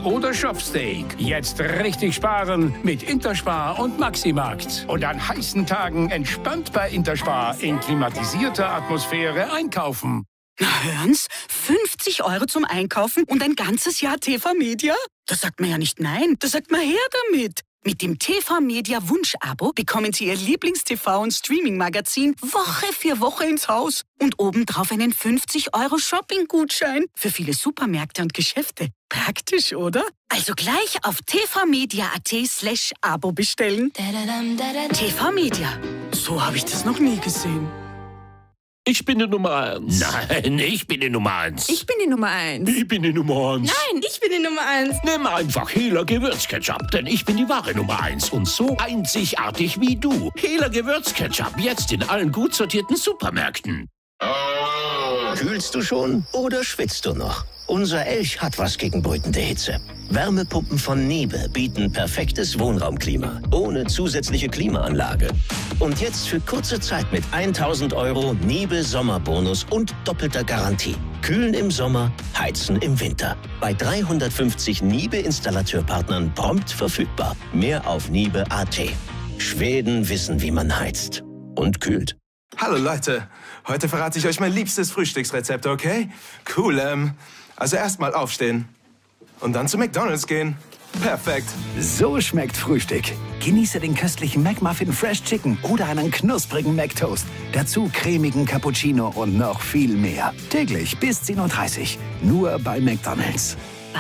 oder Shopsteak. Jetzt richtig sparen mit Interspar und Maximarkt. Und an heißen Tagen entspannt bei Interspar in klimatisierter Atmosphäre einkaufen. Na hören's, 50 € zum Einkaufen und ein ganzes Jahr TV Media? Da sagt man ja nicht nein, da sagt man her damit. Mit dem TV Media Wunsch-Abo bekommen Sie Ihr Lieblings-TV- und Streaming-Magazin Woche für Woche ins Haus. Und obendrauf einen 50 € Shopping-Gutschein für viele Supermärkte und Geschäfte. Praktisch, oder? Also gleich auf tvmedia.at/Abo bestellen. TV Media. So habe ich das noch nie gesehen. Ich bin die Nummer 1. Nein, ich bin die Nummer 1. Ich bin die Nummer 1. Ich bin die Nummer 1. Nein, ich bin die Nummer 1. Nimm einfach Hela Gewürzketchup, denn ich bin die wahre Nummer 1 und so einzigartig wie du. Hela Gewürzketchup, jetzt in allen gut sortierten Supermärkten. Kühlst du schon oder schwitzt du noch? Unser Elch hat was gegen brütende Hitze. Wärmepumpen von Niebe bieten perfektes Wohnraumklima, ohne zusätzliche Klimaanlage. Und jetzt für kurze Zeit mit 1.000 € Niebe Sommerbonus und doppelter Garantie. Kühlen im Sommer, heizen im Winter. Bei 350 Niebe-Installateurpartnern prompt verfügbar. Mehr auf niebe.at. Schweden wissen, wie man heizt. Und kühlt. Hallo Leute, heute verrate ich euch mein liebstes Frühstücksrezept, okay? Cool, also erstmal aufstehen und dann zu McDonald's gehen. Perfekt. So schmeckt Frühstück. Genieße den köstlichen McMuffin Fresh Chicken oder einen knusprigen McToast. Dazu cremigen Cappuccino und noch viel mehr. Täglich bis 10:30 Uhr. Nur bei McDonald's.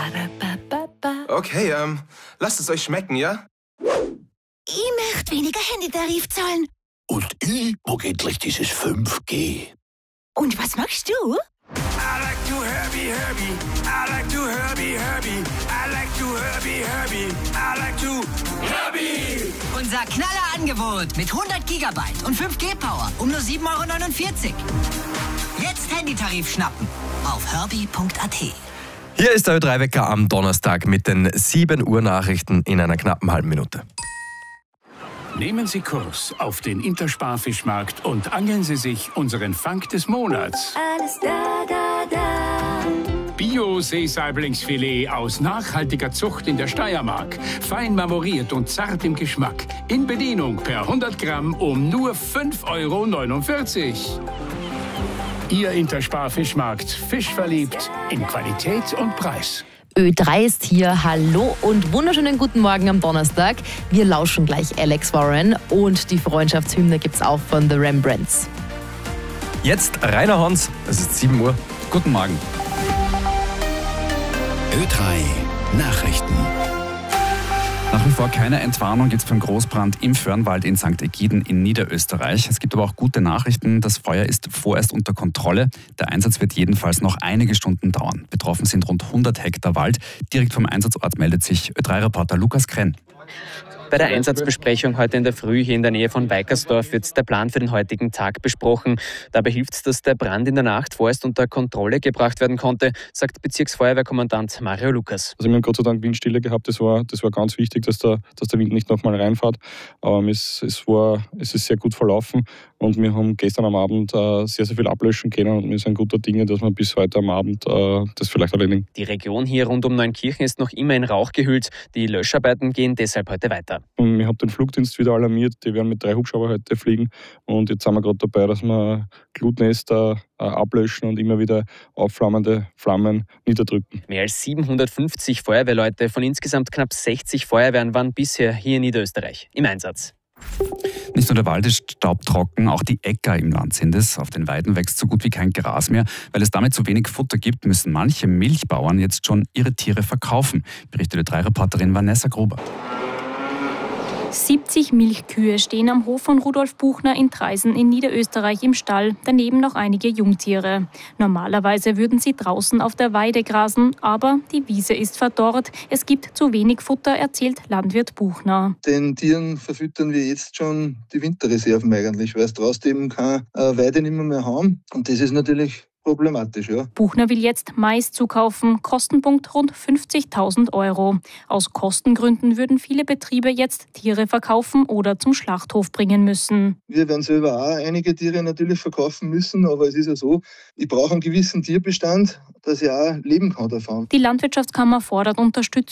Okay, lasst es euch schmecken, ja? Ich möchte weniger Handytarif zahlen. Und ich mag endlich dieses 5G. Und was magst du? I like to Herbie, Herbie. I like to Herbie, Herbie. I like to Herbie, Herbie. I like to Herbie. Unser Knallerangebot mit 100 GB und 5G-Power um nur 7,49 €. Jetzt Handytarif schnappen auf herbie.at. Hier ist der Ö3-Wecker am Donnerstag mit den 7 Uhr Nachrichten in einer knappen halben Minute. Nehmen Sie Kurs auf den Interspar-Fischmarkt und angeln Sie sich unseren Fang des Monats. Alles da, da, da. Bio-Seesaiblingsfilet aus nachhaltiger Zucht in der Steiermark. Fein marmoriert und zart im Geschmack. In Bedienung per 100 Gramm um nur 5,49 €. Ihr Interspar-Fischmarkt. Fischverliebt in Qualität und Preis. Ö3 ist hier. Hallo und wunderschönen guten Morgen am Donnerstag. Wir lauschen gleich Alex Warren und die Freundschaftshymne gibt's auch von The Rembrandts. Jetzt Rainer Hans, es ist 7 Uhr. Guten Morgen. Ö3 Nachrichten. Nach wie vor keine Entwarnung jetzt beim Großbrand im Föhrenwald in St. Egiden in Niederösterreich. Es gibt aber auch gute Nachrichten. Das Feuer ist vorerst unter Kontrolle. Der Einsatz wird jedenfalls noch einige Stunden dauern. Betroffen sind rund 100 Hektar Wald. Direkt vom Einsatzort meldet sich Ö3-Reporter Lukas Krenn. Bei der Einsatzbesprechung heute in der Früh hier in der Nähe von Weikersdorf wird der Plan für den heutigen Tag besprochen. Dabei hilft es, dass der Brand in der Nacht vorerst unter Kontrolle gebracht werden konnte, sagt Bezirksfeuerwehrkommandant Mario Lukas. Also wir haben Gott sei Dank Windstille gehabt, das war ganz wichtig, dass der Wind nicht nochmal reinfährt. Aber es ist sehr gut verlaufen und wir haben gestern am Abend sehr, sehr viel ablöschen können und wir sind guter Dinge, dass wir bis heute am Abend das vielleicht erledigen. Die Region hier rund um Neunkirchen ist noch immer in Rauch gehüllt. Die Löscharbeiten gehen deshalb heute weiter. Und wir haben den Flugdienst wieder alarmiert, die werden mit 3 Hubschrauber heute fliegen und jetzt sind wir gerade dabei, dass wir Glutnester ablöschen und immer wieder aufflammende Flammen niederdrücken. Mehr als 750 Feuerwehrleute von insgesamt knapp 60 Feuerwehren waren bisher hier in Niederösterreich im Einsatz. Nicht nur der Wald ist staubtrocken, auch die Äcker im Land sind es. Auf den Weiden wächst so gut wie kein Gras mehr. Weil es damit zu wenig Futter gibt, müssen manche Milchbauern jetzt schon ihre Tiere verkaufen, berichtete Ö3-Reporterin Vanessa Gruber. 70 Milchkühe stehen am Hof von Rudolf Buchner in Traisen in Niederösterreich im Stall, daneben noch einige Jungtiere. Normalerweise würden sie draußen auf der Weide grasen, aber die Wiese ist verdorrt. Es gibt zu wenig Futter, erzählt Landwirt Buchner. Den Tieren verfüttern wir jetzt schon die Winterreserven eigentlich, weil es draußen eben keine Weide nicht mehr haben. Und das ist natürlich problematisch, ja. Buchner will jetzt Mais zukaufen, Kostenpunkt rund 50.000 €. Aus Kostengründen würden viele Betriebe jetzt Tiere verkaufen oder zum Schlachthof bringen müssen. Wir werden selber auch einige Tiere natürlich verkaufen müssen, aber es ist ja so, ich brauche einen gewissen Tierbestand, dass ich auch leben kann davon. Die Landwirtschaftskammer fordert Unterstützung